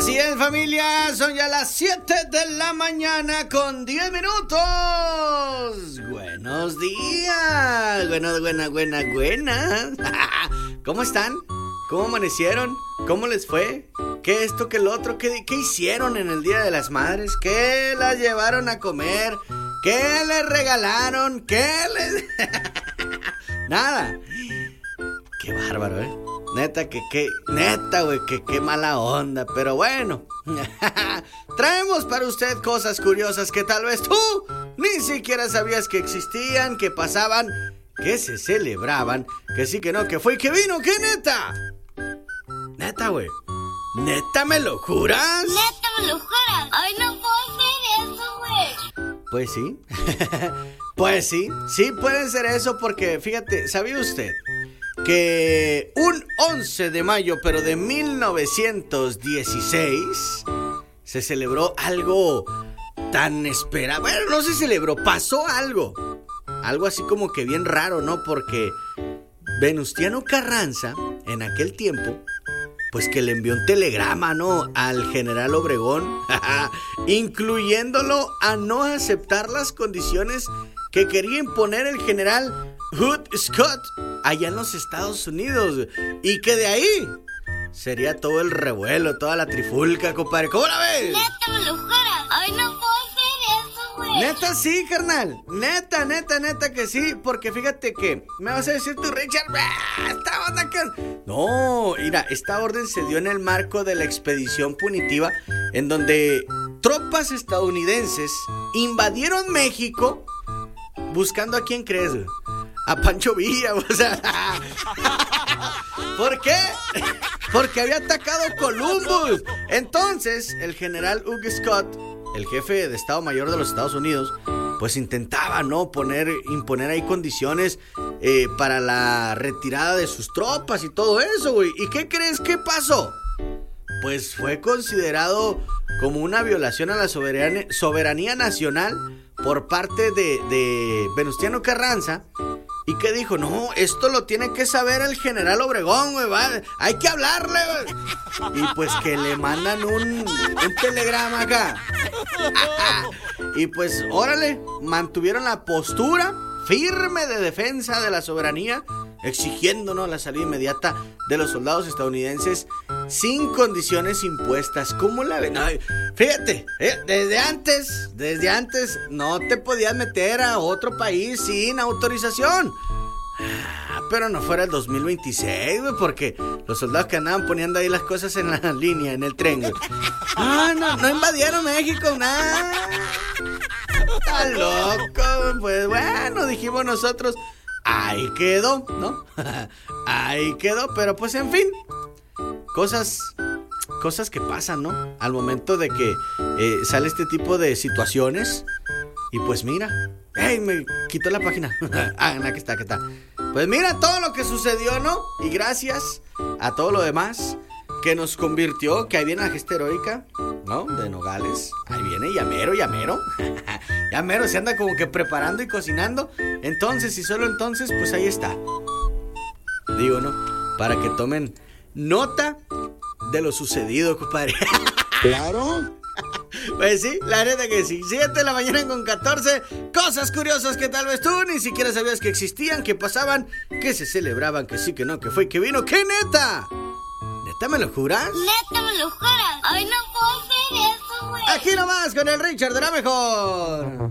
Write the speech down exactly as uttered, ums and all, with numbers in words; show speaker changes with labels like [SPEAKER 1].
[SPEAKER 1] Así es, familia, son ya las siete de la mañana con diez minutos. Buenos días. Buenas, buenas, buenas, buenas. ¿Cómo están? ¿Cómo amanecieron? ¿Cómo les fue? ¿Qué esto, qué el otro? ¿Qué, qué hicieron en el Día de las Madres? ¿Qué las llevaron a comer? ¿Qué les regalaron? ¿Qué les...? Nada. Qué bárbaro, ¿eh? Neta, que qué... Neta, güey, que qué mala onda. Pero bueno. Traemos para usted cosas curiosas que tal vez tú ni siquiera sabías que existían, que pasaban, que se celebraban, que sí, que no, que fue y que vino, que neta. Neta, güey. ¿Neta me lo juras?
[SPEAKER 2] ¿Neta me lo juras? Ay, no puedo hacer eso, güey.
[SPEAKER 1] Pues sí. Pues sí, sí pueden ser eso porque, fíjate, ¿sabía usted que un once de mayo, pero de mil novecientos dieciséis, se celebró algo tan esperado? Bueno, no se celebró, pasó algo. Algo así como que bien raro, ¿no? Porque Venustiano Carranza, en aquel tiempo, pues que le envió un telegrama, ¿no?, al general Obregón, incluyéndolo a no aceptar las condiciones que quería imponer el general Hood Scott allá en los Estados Unidos. Y que de ahí sería todo el revuelo, toda la trifulca, compadre. ¿Cómo la ves?
[SPEAKER 2] ¿Neta me lo juras? Ay, no puedo hacer eso, güey.
[SPEAKER 1] Neta sí, carnal. Neta, neta, neta que sí. Porque fíjate que me vas a decir tú, Richard, esta onda que... No, mira, esta orden se dio en el marco de la expedición punitiva, en donde tropas estadounidenses invadieron México buscando a quién crees, güey. A Pancho Villa, o sea. ¿Por qué? Porque había atacado Columbus. Entonces, el general Hugh Scott, el jefe de Estado Mayor de los Estados Unidos, pues intentaba, ¿no?, poner, imponer ahí condiciones eh, para la retirada de sus tropas y todo eso, güey. ¿Y qué crees que pasó? Pues fue considerado como una violación a la soberanía, soberanía nacional por parte de, de Venustiano Carranza. ¿Y qué dijo? No, esto lo tiene que saber el general Obregón, güey, va. Hay que hablarle, güey. Y pues que le mandan un, un telegrama acá. Y pues, órale, mantuvieron la postura firme de defensa de la soberanía, exigiéndonos la salida inmediata de los soldados estadounidenses sin condiciones impuestas. ¿Cómo la ven? Ay, fíjate, eh, desde antes, desde antes no te podías meter a otro país sin autorización. Ah, pero no fuera el dos mil veintiséis, güey, porque los soldados que andaban poniendo ahí las cosas en la línea, en el tren, güey. Ah, no, no invadieron México, nada. Está loco, pues bueno, dijimos nosotros. Ahí quedó, ¿no? Ahí quedó, pero pues en fin, cosas, cosas que pasan, ¿no? Al momento de que eh, sale este tipo de situaciones. Y pues mira, ¡ey! Me quitó la página. Ah, aquí está, aquí está. Pues mira todo lo que sucedió, ¿no? Y gracias a todo lo demás que nos convirtió, que ahí viene la gesta heroica, ¿no? De Nogales. Ahí viene Llamero, Llamero. Llamero se anda como que preparando y cocinando. Entonces, y solo entonces, pues ahí está. Digo, ¿no? Para que tomen nota de lo sucedido, compadre.
[SPEAKER 3] Claro.
[SPEAKER 1] Pues sí, la neta que sí. siete de la mañana con catorce. Cosas curiosas que tal vez tú ni siquiera sabías que existían, que pasaban, que se celebraban, que sí, que no, que fue, que vino. ¡Qué neta! ¿Neta me lo juras?
[SPEAKER 2] ¿Neta me lo juras? Ay, no puedo hacer eso, güey.
[SPEAKER 1] Aquí nomás con el Richard de la mejor.